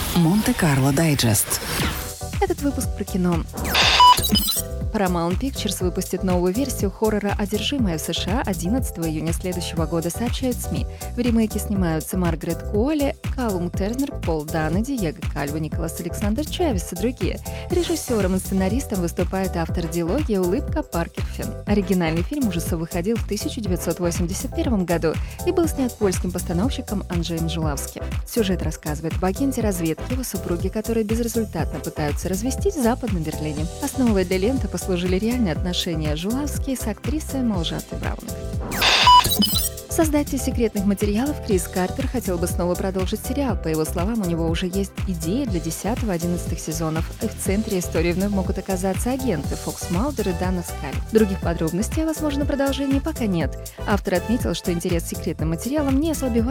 Монте-Карло Дайджест. Этот выпуск про кино. Paramount Pictures выпустит новую версию хоррора «Одержимая» в США 11 июня следующего года, сообщают СМИ. В ремейке снимаются Маргарет Куолли, Калум Тернер, Пол Данне, Диего Кальва, Николас Александр Чавес и другие. Режиссером и сценаристом выступает автор диалоги «Улыбка» Паркер Финн. Оригинальный фильм ужасов выходил в 1981 году и был снят польским постановщиком Анджеем Жулавским. Сюжет рассказывает об агенте разведки, его супруге, которые безрезультатно пытаются развестись в Западном Берлине. Основой для ленты послужили реальные отношения Жулавски с актрисой Малжатой Браунинг. Создатель «Секретных материалов» Крис Карпер хотел бы снова продолжить сериал. По его словам, у него уже есть идеи для 10-11 сезонов. И в центре истории вновь могут оказаться агенты Фокс Малдер и Дана Скаль. Других подробностей о возможном продолжении пока нет. Автор отметил, что интерес к секретным материалам не ослабевает